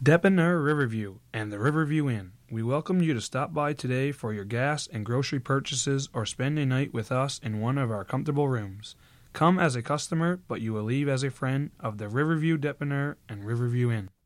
Depanneur Riverview and the Riverview Inn. We welcome you to stop by today for your gas and grocery purchases or spend a night with us in one of our comfortable rooms. Come as a customer, but you will leave as a friend of the Riverview Depanneur and Riverview Inn.